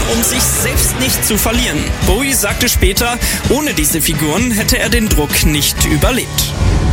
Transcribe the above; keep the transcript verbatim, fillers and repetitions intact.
um sich selbst nicht zu verlieren. Bowie sagte später, ohne diese Figuren hätte er den Druck nicht überlebt.